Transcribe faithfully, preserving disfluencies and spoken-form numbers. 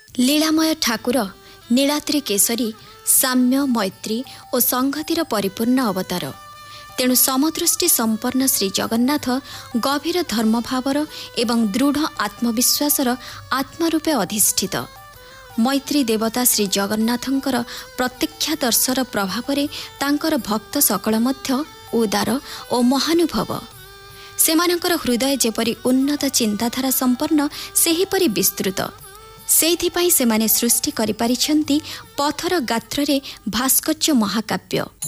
लीलामय ठाकुर नीलाद्रि केशरी साम्य मैत्री और संगतिर परिपूर्ण अवतार। तेणु समदृष्टि संपन्न श्री जगन्नाथ गभीर धर्मभावर एवं दृढ़ आत्मविश्वासर आत्मरूपे अधिष्ठित। मैत्री देवता श्री जगन्नाथंकर प्रत्यक्षादर्शर प्रभावरे तांकर भक्त सकल मध्य उदार और महानुभव। सेमानंकर हृदय जेपरी उन्नत चिंताधारा संपन्न सेहीपरि विस्तृत। सेहिथिपाई सेमाने सृष्टि करि पारिछन्ति पथर गात्ररे भास्कर्य महाकाव्य।